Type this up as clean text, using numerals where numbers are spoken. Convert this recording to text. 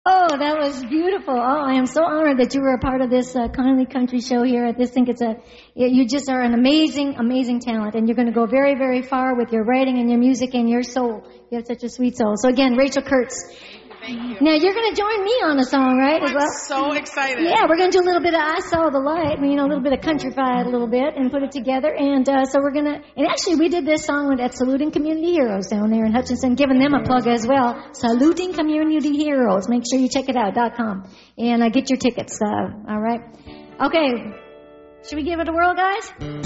Oh, that was beautiful. Oh, I am so honored that you were a part of this Connolly Country show here. I just think you just are an amazing, amazing talent, and you're going to go very, very far with your writing and your music and your soul. You have such a sweet soul. So again, Rachel Kurtz. Thank you. Now you're going to join me on a song, right? I'm as well? so excited. Yeah, we're going to do a little bit of I Saw the Light, a little bit of countrified a little bit and put it together. And so we're going to, and actually we did this song at Saluting Community Heroes down there in Hutchinson, giving them a plug as well. Saluting Community Heroes. Make sure you check it out, .com. And get your tickets, all right? Okay. Should we give it a whirl, guys?